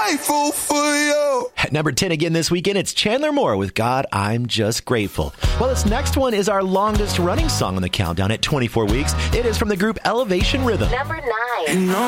grateful for you. At number 10 again this weekend, it's Chandler Moore with God, I'm Just Grateful. Well, this next one is our longest running song on the countdown at 24 weeks. It is from the group Elevation Rhythm. Number 9. You know